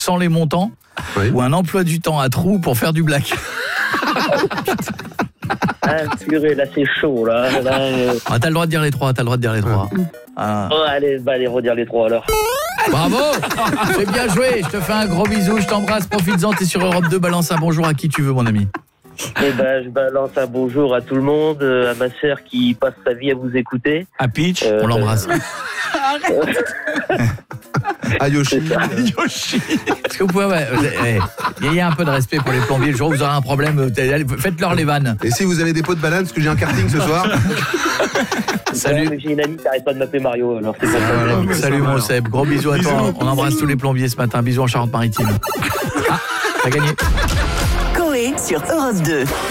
sans les montants, ou un emploi du temps à trous pour faire du black? Ah, purée, là c'est chaud là. Ah, t'as le droit de dire les trois, Ah. Oh, allez, redire les trois alors. Bravo, c'est bien joué, je te fais un gros bisou, je t'embrasse, profites-en, t'es sur Europe 2, balance un bonjour à qui tu veux mon ami. Eh ben, je balance un bonjour à tout le monde, à ma sœur qui passe sa vie à vous écouter. À Peach, on l'embrasse. À Yoshi. Est-ce que vous pouvez... il y a un peu de respect pour les plombiers, le jour où vous aurez un problème, faites-leur les vannes. Et si vous avez des pots de banane, parce que j'ai un karting ce soir. Salut. Ouais, j'ai une amie qui n'arrête pas de m'appeler Mario, alors c'est pas Salut mon Seb, gros bisous à toi. On embrasse tous les plombiers ce matin, bisous en Charente-Maritime. Ah, t'as gagné. Coé sur Europe 2.